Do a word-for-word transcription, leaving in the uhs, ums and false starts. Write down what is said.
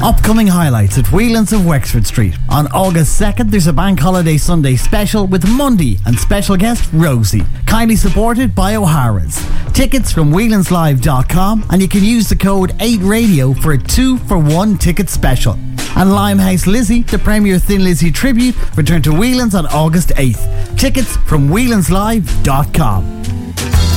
Upcoming highlights at Whelan's of Wexford Street. On August second, there's a Bank Holiday Sunday special with Monday and special guest Rosie. Kindly supported by O'Hara's. Tickets from whelans live dot com, and you can use the code eight radio for a two for one ticket special. And Limehouse Lizzie, the Premier Thin Lizzy tribute, return to Whelan's on August eighth. Tickets from whelans live dot com.